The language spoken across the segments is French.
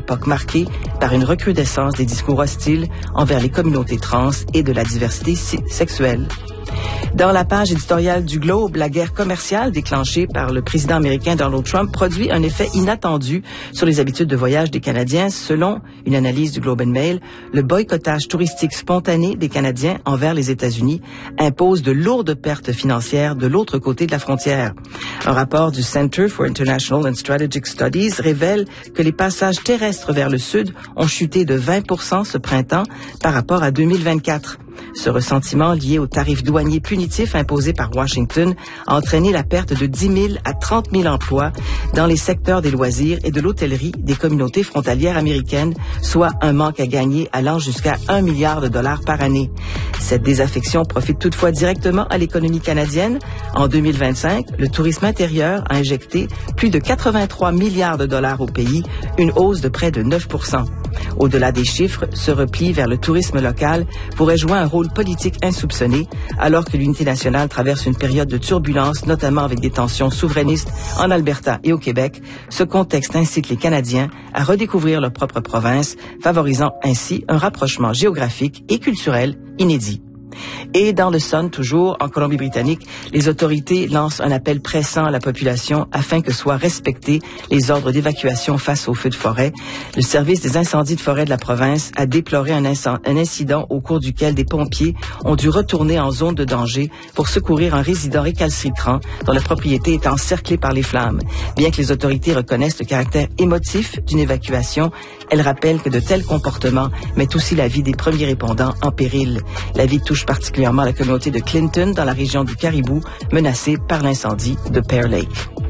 époque marquée par une recrudescence des discours hostiles envers les communautés trans et de la diversité sexuelle. Dans la page éditoriale du Globe, la guerre commerciale déclenchée par le président américain Donald Trump produit un effet inattendu sur les habitudes de voyage des Canadiens. Selon une analyse du Globe and Mail, le boycottage touristique spontané des Canadiens envers les États-Unis impose de lourdes pertes financières de l'autre côté de la frontière. Un rapport du Center for International and Strategic Studies révèle que les passages terrestres vers le sud ont chuté de 20% ce printemps par rapport à 2024. Ce ressentiment lié aux tarifs douaniers punitifs imposés par Washington a entraîné la perte de 10 000 à 30 000 emplois dans les secteurs des loisirs et de l'hôtellerie des communautés frontalières américaines, soit un manque à gagner allant jusqu'à 1 milliard de dollars par année. Cette désaffection profite toutefois directement à l'économie canadienne. En 2025, le tourisme intérieur a injecté plus de 83 milliards de dollars au pays, une hausse de près de 9%. Au-delà des chiffres, ce repli vers le tourisme local pourrait jouer un rôle politique insoupçonné, alors que l'unité nationale traverse une période de turbulence, notamment avec des tensions souverainistes en Alberta et au Québec. Ce contexte incite les Canadiens à redécouvrir leur propre province, favorisant ainsi un rapprochement géographique et culturel inédit. Et dans le Sun, toujours en Colombie-Britannique, les autorités lancent un appel pressant à la population afin que soient respectés les ordres d'évacuation face aux feux de forêt. Le service des incendies de forêt de la province a déploré un incident au cours duquel des pompiers ont dû retourner en zone de danger pour secourir un résident récalcitrant dont la propriété est encerclée par les flammes. Bien que les autorités reconnaissent le caractère émotif d'une évacuation, elles rappellent que de tels comportements mettent aussi la vie des premiers répondants en péril. La vie touche particulièrement la communauté de Clinton dans la région du Caribou, menacée par l'incendie de Pear Lake.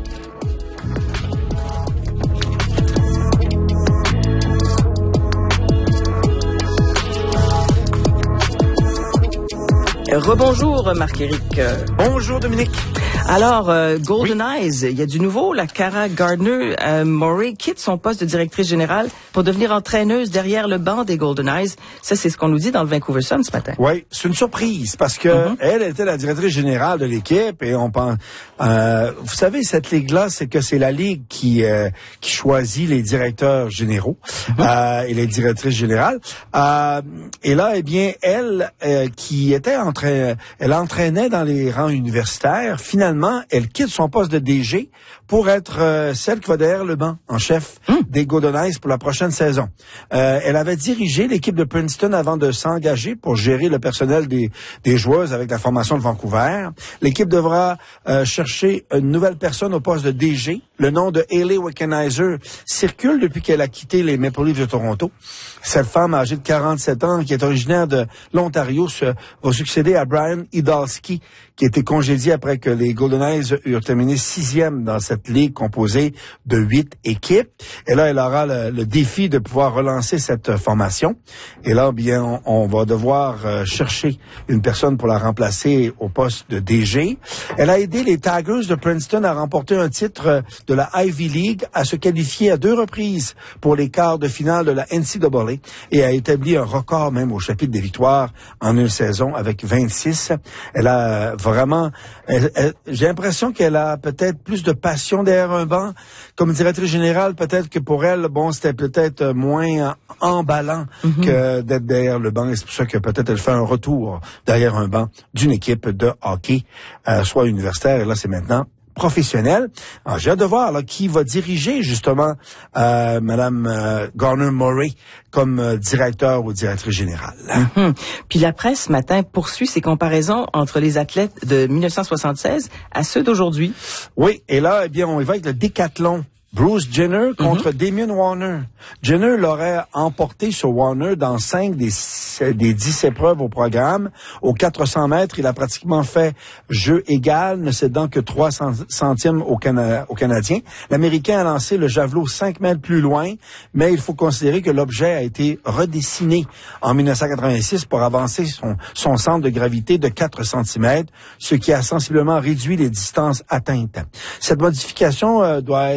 Rebonjour Marc-Éric. Bonjour Dominique. Alors, Golden Eyes, il y a du nouveau. La Cara Gardner-Murray quitte son poste de directrice générale pour devenir entraîneuse derrière le banc des Golden Eyes. Ça, c'est ce qu'on nous dit dans le Vancouver Sun ce matin. Oui, c'est une surprise parce que elle était la directrice générale de l'équipe et on pense. Vous savez, cette ligue-là, c'est la ligue qui choisit les directeurs généraux et les directrices générales. Et là, eh bien, elle qui était elle entraînait dans les rangs universitaires. Finalement, elle quitte son poste de DG pour être celle qui va derrière le banc en chef des Golden Eyes pour la prochaine saison. Elle avait dirigé l'équipe de Princeton avant de s'engager pour gérer le personnel des joueuses avec la formation de Vancouver. L'équipe devra chercher une nouvelle personne au poste de DG. Le nom de Hayley Wickenheiser circule depuis qu'elle a quitté les Maple Leafs de Toronto. Cette femme âgée de 47 ans, qui est originaire de l'Ontario, va succéder à Brian Idalski, qui a été congédié après que les Golden Eyes eurent terminé 6e dans cette ligue composée de 8 équipes. Et là, elle aura le défi de pouvoir relancer cette formation. Et là, bien, on va devoir chercher une personne pour la remplacer au poste de DG. Elle a aidé les Tigers de Princeton à remporter un titre de la Ivy League, à se qualifier à 2 reprises pour les quarts de finale de la NCAA et a établi un record même au chapitre des victoires en une saison avec 26. Elle a vraiment, j'ai l'impression qu'elle a peut-être plus de passion derrière un banc. Comme directrice générale, peut-être que pour elle, bon, c'était peut-être moins emballant que d'être derrière le banc. Et c'est pour ça que peut-être elle fait un retour derrière un banc d'une équipe de hockey, soit universitaire, et là c'est maintenant professionnel. Alors, j'ai hâte de voir là, qui va diriger justement Madame Gardner-Murray comme directeur ou directrice générale. Puis la presse ce matin poursuit ses comparaisons entre les athlètes de 1976 à ceux d'aujourd'hui. Oui, et là, eh bien, on y va avec le décathlon. Bruce Jenner contre Damien Warner. Jenner l'aurait emporté sur Warner dans 5 des 10 épreuves au programme. Aux 400 mètres, il a pratiquement fait jeu égal, ne cédant que 3 centièmes au Canadien. L'Américain a lancé le javelot 5 mètres plus loin, mais il faut considérer que l'objet a été redessiné en 1986 pour avancer son centre de gravité de 4 cm, ce qui a sensiblement réduit les distances atteintes. Cette modification doit être prise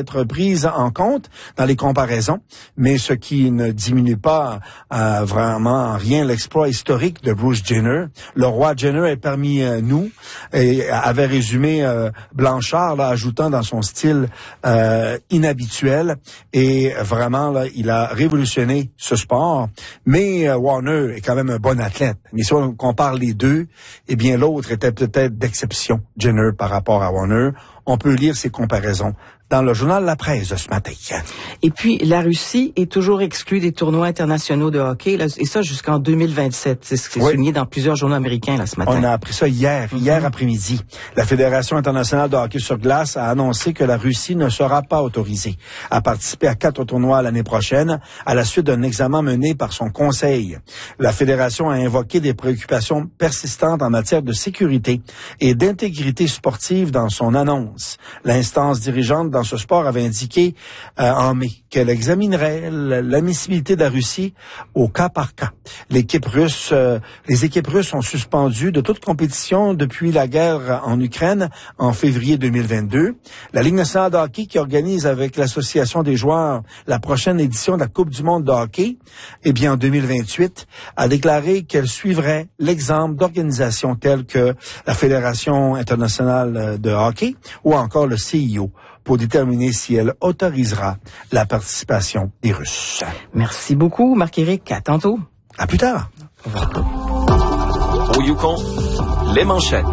prise en compte dans les comparaisons, mais ce qui ne diminue pas vraiment en rien l'exploit historique de Bruce Jenner. Le roi Jenner est parmi nous et avait résumé Blanchard, là, ajoutant dans son style inhabituel, et vraiment là, il a révolutionné ce sport. Mais Warner est quand même un bon athlète. Mais si on compare les deux, eh bien l'autre était peut-être d'exception, Jenner, par rapport à Warner. On peut lire ces comparaisons dans le journal La Presse de ce matin. Et puis, la Russie est toujours exclue des tournois internationaux de hockey, là, et ça jusqu'en 2027. C'est ce qui est souligné dans plusieurs journaux américains là, ce matin. On a appris ça hier après-midi. La Fédération internationale de hockey sur glace a annoncé que la Russie ne sera pas autorisée à participer à 4 tournois l'année prochaine, à la suite d'un examen mené par son conseil. La Fédération a invoqué des préoccupations persistantes en matière de sécurité et d'intégrité sportive dans son annonce. L'instance dirigeante dans ce sport avait indiqué en mai qu'elle examinerait l'admissibilité de la Russie au cas par cas. Les équipes russes ont suspendu de toute compétition depuis la guerre en Ukraine en février 2022. La Ligue nationale de hockey, qui organise avec l'Association des joueurs la prochaine édition de la Coupe du monde de hockey, eh bien en 2028, a déclaré qu'elle suivrait l'exemple d'organisations telles que la Fédération internationale de hockey ou encore le CIO pour déterminer si elle autorisera la participation des Russes. Merci beaucoup, Marc-Éric. À tantôt. À plus tard. Au revoir. Au Yukon, les manchettes.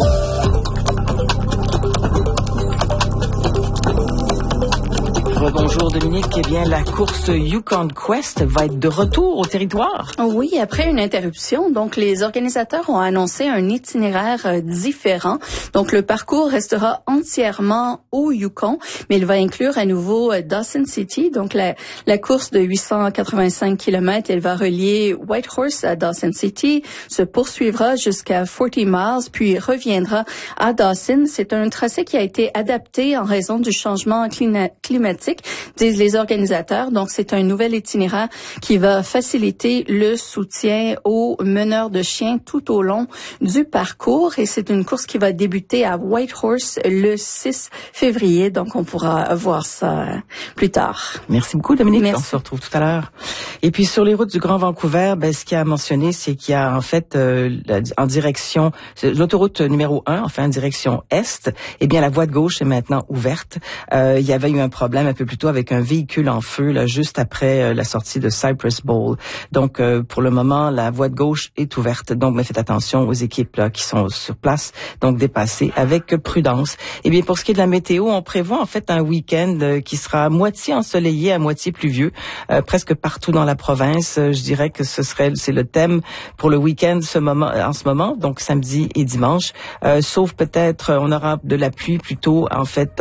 Bonjour Dominique. Eh bien, la course Yukon Quest va être de retour au territoire. Oui, après une interruption. Donc, les organisateurs ont annoncé un itinéraire différent. Donc, le parcours restera entièrement au Yukon, mais il va inclure à nouveau Dawson City. Donc, la course de 885 km, elle va relier Whitehorse à Dawson City, se poursuivra jusqu'à 40 miles, puis reviendra à Dawson. C'est un tracé qui a été adapté en raison du changement climatique, disent les organisateurs. Donc, c'est un nouvel itinéraire qui va faciliter le soutien aux meneurs de chiens tout au long du parcours. Et c'est une course qui va débuter à Whitehorse le 6 février. Donc, on pourra voir ça plus tard. Merci beaucoup, Dominique. Merci. On se retrouve tout à l'heure. Et puis, sur les routes du Grand Vancouver, ce qu'il y a mentionné, c'est qu'il y a en fait en direction, l'autoroute numéro 1, enfin en direction est, eh bien, la voie de gauche est maintenant ouverte. Il y avait eu un problème un peu plus tôt avec un véhicule en feu là, juste après la sortie de Cypress Bowl. Donc, pour le moment, la voie de gauche est ouverte. Donc, mais faites attention aux équipes là, qui sont sur place. Donc, dépassez avec prudence. Et bien, pour ce qui est de la météo, on prévoit en fait un week-end qui sera à moitié ensoleillé, à moitié pluvieux, presque partout dans la province. Je dirais que c'est le thème pour le week-end en ce moment, donc samedi et dimanche. Sauf peut-être, on aura de la pluie plutôt, en fait,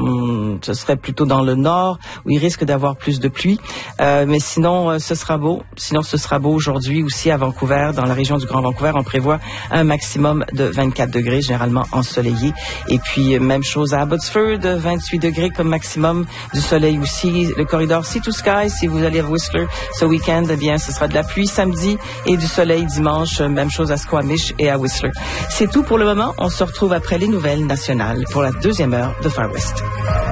ce serait plutôt dans le nord, où il risque d'avoir plus de pluie. Mais sinon, ce sera beau. Sinon, ce sera beau aujourd'hui aussi à Vancouver, dans la région du Grand Vancouver. On prévoit un maximum de 24 degrés, généralement ensoleillé. Et puis, même chose à Abbotsford, 28 degrés comme maximum, du soleil aussi. Le corridor Sea to Sky, si vous allez à Whistler ce week-end, eh bien, ce sera de la pluie samedi et du soleil dimanche. Même chose à Squamish et à Whistler. C'est tout pour le moment. On se retrouve après les nouvelles nationales pour la deuxième heure de Far West.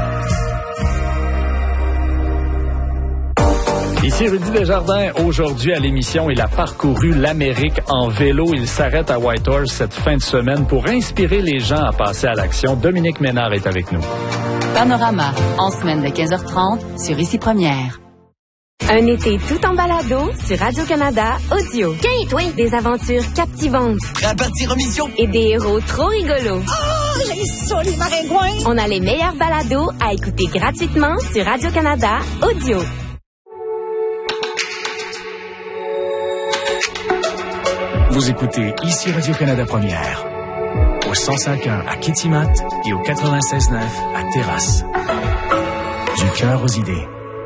Ici Rudy Desjardins. Aujourd'hui à l'émission, il a parcouru l'Amérique en vélo. Il s'arrête à Whitehorse cette fin de semaine pour inspirer les gens à passer à l'action. Dominique Ménard est avec nous. Panorama, en semaine de 15h30 sur Ici Première. Un été tout en balado sur Radio-Canada Audio. Des aventures captivantes. À partir en mission. Et des héros trop rigolos. Oh, j'ai ça, les maringouins. On a les meilleurs balados à écouter gratuitement sur Radio-Canada Audio. Vous écoutez Ici Radio-Canada Première, au 105.1 à Kitimat et au 96.9 à Terrasse. Du cœur aux idées.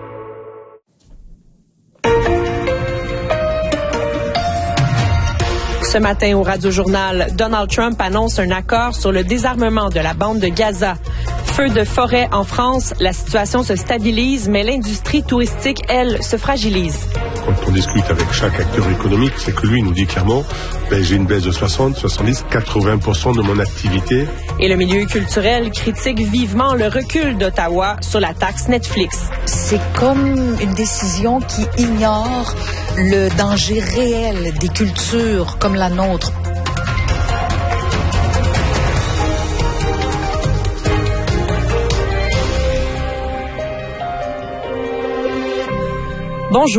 Ce matin au Radio-Journal, Donald Trump annonce un accord sur le désarmement de la bande de Gaza. feux de forêt en France. La situation se stabilise, mais l'industrie touristique, elle, se fragilise. Quand on discute avec chaque acteur économique, c'est que lui il nous dit clairement, j'ai une baisse de 60, 70, 80% de mon activité. Et le milieu culturel critique vivement le recul d'Ottawa sur la taxe Netflix. C'est comme une décision qui ignore le danger réel des cultures comme la nôtre